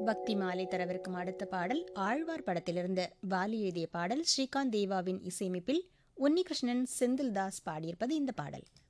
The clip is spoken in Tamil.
பக்தி மாலை தரவிருக்கும் அடுத்த பாடல் ஆழ்வார் படத்திலிருந்து வாலி எழுதிய பாடல். ஸ்ரீகாந்த் தேவாவின் இசையமைப்பில் உன்னிகிருஷ்ணன் செந்தில்தாஸ் பாடியிருப்பது இந்த பாடல்.